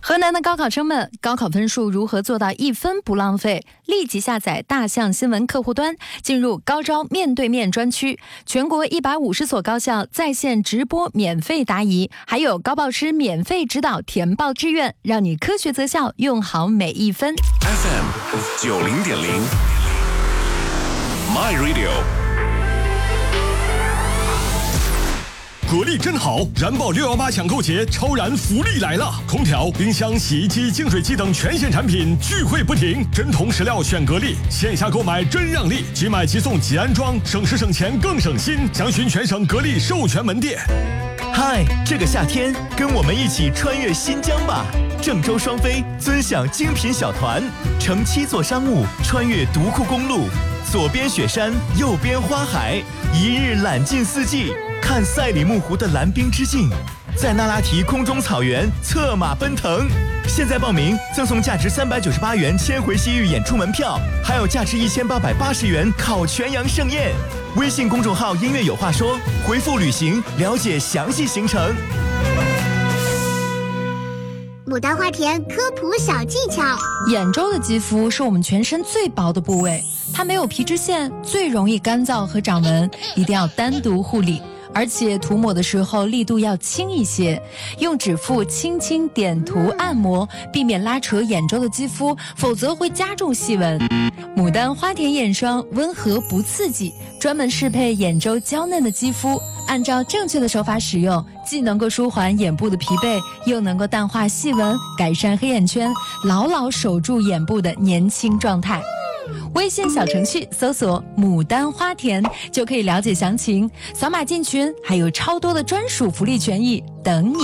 河南的高考生们，高考分数如何做到1分不浪费？立即下载大象新闻客户端，进入高招面对面专区，全国150所高校在线直播免费答疑，还有高报师免费指导填报志愿，让你科学择校，用好每1分。 FM 90.0 My Radio。 格力真好，燃爆618抢购节，超燃福利来了！空调、冰箱、洗衣机、净水机等全线产品聚会不停，真铜实料选格力，线下购买真让利，即买即送即安装，省时省钱更省心。详询全省格力授权门店。 嗨，这个夏天跟我们一起穿越新疆吧！郑州双飞尊享精品小团，乘7座商务穿越独库公路，左边雪山，右边花海，一日揽尽四季。看赛里木湖的蓝冰之境，在那拉提空中草原策马奔腾。现在报名赠送价值398元千回西域演出门票，还有价值1880元烤全羊盛宴。微信公众号音乐有话说，回复旅行了解详细行程。 牡丹花田科普小技巧： 眼周的肌肤是我们全身最薄的部位，它没有皮脂腺，最容易干燥和长纹，一定要单独护理。而且涂抹的时候力度要轻一些，用指腹轻轻点涂按摩，避免拉扯眼周的肌肤，否则会加重细纹。牡丹花田眼霜温和不刺激，专门适配眼周娇嫩的肌肤，按照正确的手法使用，既能够舒缓眼部的疲惫，又能够淡化细纹，改善黑眼圈，牢牢守住眼部的年轻状态。微信小程序搜索牡丹花田就可以了解详情，扫码进群，还有超多的专属福利权益等你。